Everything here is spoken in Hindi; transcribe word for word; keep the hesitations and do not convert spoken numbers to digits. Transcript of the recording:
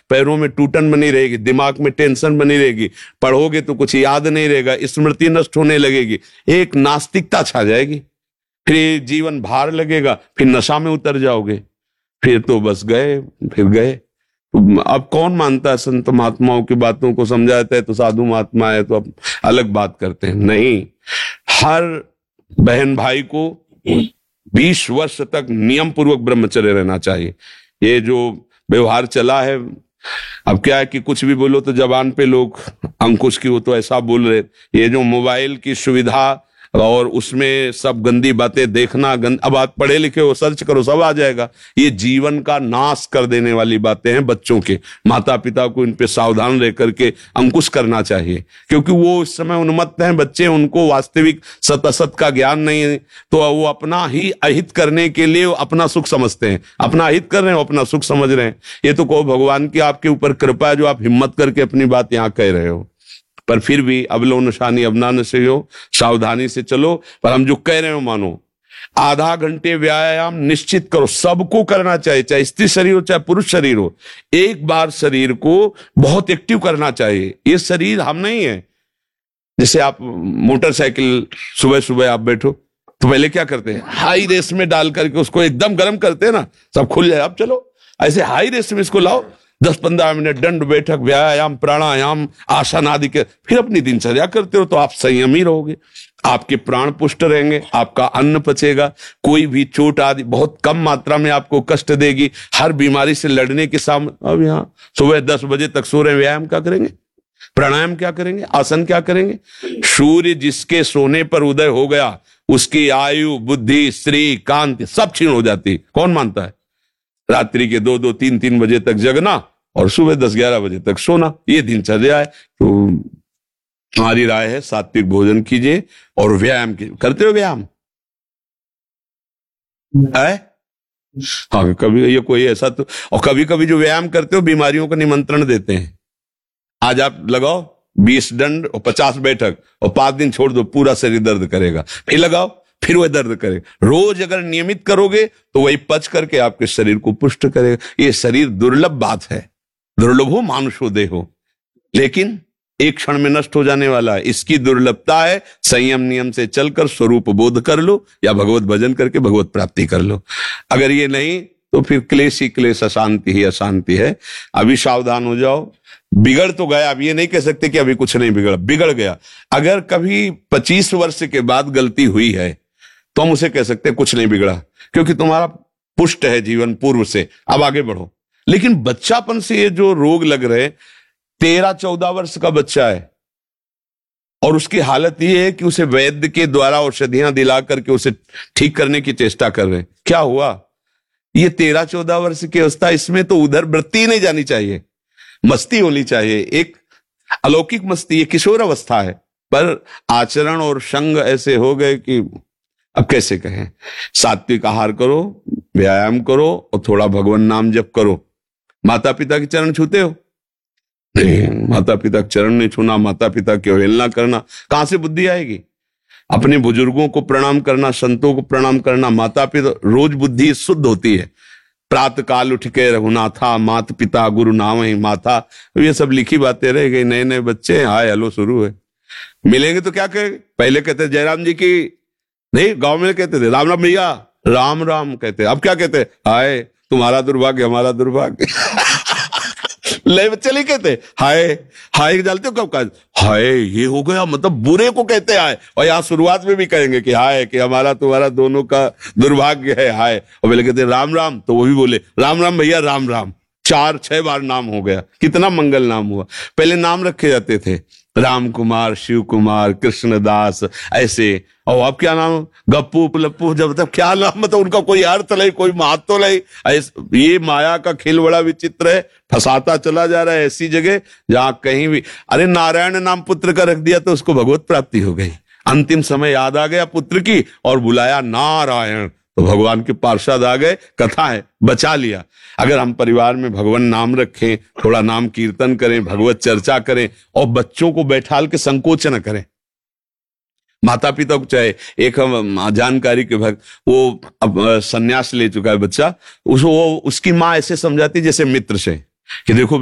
पैरों में टूटन बनी रहेगी, दिमाग में टेंशन बनी रहेगी, पढ़ोगे तो कुछ याद नहीं रहेगा, स्मृति नष्ट होने लगेगी, एक नास्तिकता छा जाएगी, फिर जीवन भार लगेगा, फिर नशा में उतर जाओगे, फिर तो बस गए, फिर गए। तो अब कौन मानता है संत महात्माओं की बातों को? समझाते हैं तो साधु महात्मा है तो अब अलग बात करते हैं। नहीं, हर बहन भाई को बीस वर्ष तक नियम पूर्वक ब्रह्मचर्य रहना चाहिए। ये जो व्यवहार चला है, अब क्या है कि कुछ भी बोलो तो जबान पे लोग अंकुश की हो तो ऐसा बोल रहे, ये जो मोबाइल की सुविधा और उसमें सब गंदी बातें देखना, गंद, अब आप पढ़े लिखे हो, सर्च करो सब आ जाएगा। ये जीवन का नाश कर देने वाली बातें हैं बच्चों के। माता पिता को इन पे सावधान रह करके अंकुश करना चाहिए, क्योंकि वो इस समय उन्मत्त हैं बच्चे, उनको वास्तविक सत असत का ज्ञान नहीं है, तो वो अपना ही अहित करने के लिए अपना सुख समझते हैं, अपना अहित कर रहे हैं, अपना सुख समझ रहे हैं। ये तो कहो भगवान की आपके ऊपर कृपा है जो आप हिम्मत करके अपनी बात यहाँ कह रहे हो, पर फिर भी अबलो नशानी अबना नशे हो, सावधानी से चलो। पर हम जो कह रहे हो मानो, आधा घंटे व्यायाम निश्चित करो, सबको करना चाहिए, चाहे स्त्री शरीर हो चाहे पुरुष शरीर हो। एक बार शरीर को बहुत एक्टिव करना चाहिए। ये शरीर हम नहीं है। जैसे आप मोटरसाइकिल सुबह सुबह आप बैठो तो पहले क्या करते हैं, हाई रेस में डाल करके उसको एकदम गर्म करते हैं ना, सब खुल जाए, अब चलो ऐसे हाई रेस में इसको लाओ, दस पंद्रह मिनट दंड बैठक, व्यायाम, प्राणायाम, आसन आदि के, फिर अपनी दिनचर्या करते हो तो आप संयमी रहोगे, आपके प्राण पुष्ट रहेंगे, आपका अन्न पचेगा, कोई भी चोट आदि बहुत कम मात्रा में आपको कष्ट देगी। हर बीमारी से लड़ने के सामने अब यहाँ सुबह दस बजे तक सो रहे, व्यायाम क्या करेंगे, प्राणायाम क्या करेंगे, आसन क्या करेंगे? सूर्य जिसके सोने पर उदय हो गया उसकी आयु, बुद्धि, स्त्री, कांति सब क्षीण हो जाती। कौन मानता है? रात्रि के दो दो तीन तीन बजे तक जगना और सुबह दस ग्यारह बजे तक सोना, ये दिनचर्या है। तो हमारी राय है सात्विक भोजन कीजिए और व्यायाम कीजिए। करते हो व्यायाम है? हाँ, कभी ये कोई ऐसा तो, और कभी कभी जो व्यायाम करते हो बीमारियों का निमंत्रण देते हैं। आज आप लगाओ बीस दंड और पचास बैठक और पांच दिन छोड़ दो, पूरा शरीर दर्द करेगा, फिर लगाओ फिर वह दर्द करेगा। रोज अगर नियमित करोगे तो वही पच करके आपके शरीर को पुष्ट करेगा। ये शरीर दुर्लभ बात है, दुर्लभो मानुषो देहो, लेकिन एक क्षण में नष्ट हो जाने वाला है। इसकी दुर्लभता है, संयम नियम से चलकर स्वरूप बोध कर लो या भगवत भजन करके भगवत प्राप्ति कर लो। अगर ये नहीं तो फिर क्लेश ही क्लेश, अशांति ही अशांति है। अभी सावधान हो जाओ। बिगड़ तो गया, अब ये नहीं कह सकते कि अभी कुछ नहीं बिगड़ा, बिगड़ गया। अगर कभी पच्चीस वर्ष के बाद गलती हुई है तो हम उसे कह सकते हैं कुछ नहीं बिगड़ा, क्योंकि तुम्हारा पुष्ट है जीवन पूर्व से, अब आगे बढ़ो। लेकिन बच्चापन से ये जो रोग लग रहे, तेरह चौदह वर्ष का बच्चा है और उसकी हालत ये है कि उसे वैद्य के द्वारा औषधियां दिला करके उसे ठीक करने की चेष्टा कर रहे हैं। क्या हुआ? ये तेरह चौदह वर्ष की अवस्था, इसमें तो उधर वृत्ति नहीं जानी चाहिए, मस्ती होनी चाहिए, एक अलौकिक मस्ती। ये किशोर अवस्था है, पर आचरण और संग ऐसे हो गए कि अब कैसे कहें। सात्विक आहार करो, व्यायाम करो और थोड़ा भगवान नाम जप करो। माता पिता के चरण छूते हो? नहीं, माता पिता के चरण नहीं छूना, माता पिता की अवहेलना करना, कहां से बुद्धि आएगी? अपने बुजुर्गों को प्रणाम करना, संतों को प्रणाम करना, माता पिता, रोज बुद्धि शुद्ध होती है। प्रातः काल उठ के रघुनाथा, मात पिता गुरु नाम ही माथा, ये सब लिखी बातें रह गई। नए नए बच्चे हाय हेलो शुरू है, मिलेंगे तो क्या कहेंगे? पहले कहते जयराम जी की, नहीं गांव में कहते थे राम राम भैया, राम राम कहते। अब क्या कहते? हाय तुम्हारा दुर्भाग्य हमारा दुर्भाग्य। ले बच्चे नहीं कहते हाय, हाय जानते हो कब कहा? हाय ये हो गया, मतलब बुरे को कहते हैं हाय। और यहाँ शुरुआत में भी कहेंगे कि हाय, कि हमारा तुम्हारा दोनों का दुर्भाग्य है हाय। और पहले कहते राम राम, तो वो भी बोले राम राम भैया राम राम। चार छह बार नाम हो गया, कितना मंगल नाम हुआ। पहले नाम रखे जाते थे, राम कुमार, शिव कुमार, कृष्णदास, ऐसे। और अब क्या नाम? गप्पू पलप्पू, जब तक क्या नाम, मतलब उनका कोई अर्थ नहीं, कोई महत्व नहीं। ये माया का खेल बड़ा विचित्र है, फंसाता चला जा रहा है ऐसी जगह जहां कहीं भी। अरे नारायण नाम पुत्र का रख दिया तो उसको भगवत प्राप्ति हो गई। अंतिम समय याद आ गया पुत्र की और बुलाया नारायण, तो भगवान के पार्षद आ गए, कथा है, बचा लिया। अगर हम परिवार में भगवान नाम रखें, थोड़ा नाम कीर्तन करें, भगवत चर्चा करें और बच्चों को बैठाल के संकोच न करें। माता पिता को चाहे, एक हम जानकारी के भक्त, वो अब संन्यास ले चुका है बच्चा, उसको वो उसकी माँ ऐसे समझाती जैसे मित्र से कि देखो